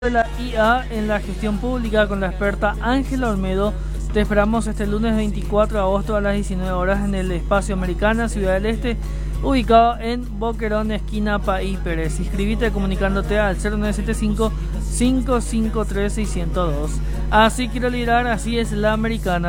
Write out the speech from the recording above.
de la IA en la gestión pública con la experta Ángela Olmedo. Te esperamos este lunes 24 de agosto a las 19 horas en el Espacio Americana, Ciudad del Este, ubicado en Boquerón, esquina País Pérez. Inscribite comunicándote al 0975-553-602. Así quiero liderar, así es la americana.